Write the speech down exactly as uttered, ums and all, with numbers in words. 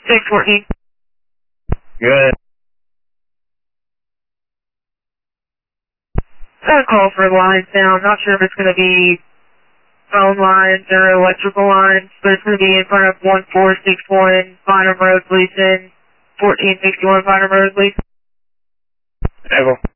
six fourteen. Good. Got a call for lines down. Not sure if it's going to be phone lines or electrical lines, but it's going to be in front of one four six one Bynum Road, Gleason, fourteen sixty-one Bynum Road, Gleason. Echo.